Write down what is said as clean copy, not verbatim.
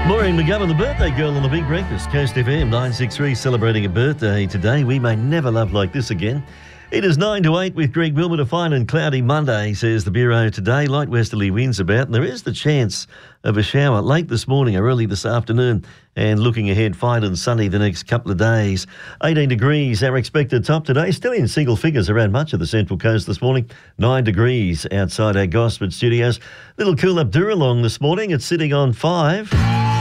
Maureen McGovern, the birthday girl on the Big Breakfast. Coast FM 963 celebrating a birthday today. We may never love like this again. It is 9 to 8 with Greg Wilmot. A fine and cloudy Monday, says the Bureau today. Light westerly winds about, and there is the chance of a shower late this morning or early this afternoon. And looking ahead, fine and sunny the next couple of days. 18 degrees, our expected top today. Still in single figures around much of the Central Coast this morning. 9 degrees outside our Gosford studios. Little cool up Duralong this morning. It's sitting on 5.